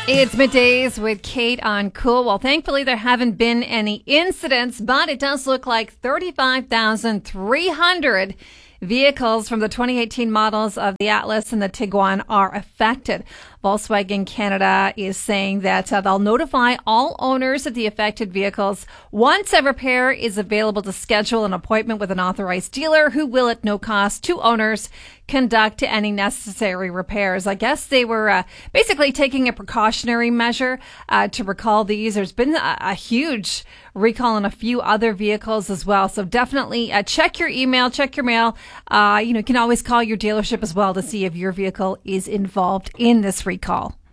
It's middays with Kate on Cool. Well, thankfully, there haven't been any incidents, but it does look like 35,300 vehicles from the 2018 models of the Atlas and the Tiguan are affected. Volkswagen Canada is saying that they'll notify all owners of the affected vehicles once a repair is available to schedule an appointment with an authorized dealer who will, at no cost to owners, conduct any necessary repairs. I guess they were basically taking a precautionary measure to recall these. There's been a huge recall on a few other vehicles as well. So definitely check your email, check your mail. You can always call your dealership as well to see if your vehicle is involved in this recall.